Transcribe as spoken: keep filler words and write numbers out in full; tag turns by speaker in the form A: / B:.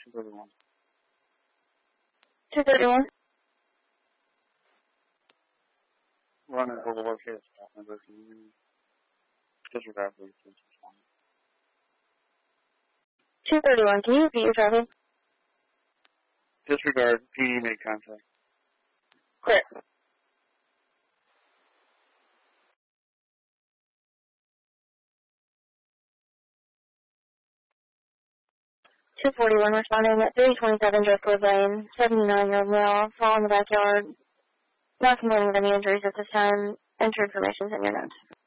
A: two thirty-one.
B: two thirty-one.
A: Running over located staff member. Can you disregard please?
B: two thirty-one. Can you repeat your traffic?
A: Disregard. P D made contact.
B: Clear. two forty-one responding at three twenty-seven Driftwood Lane, seventy-nine-year-old male, fall in the backyard, not complaining of any injuries at this time. Enter information in your notes.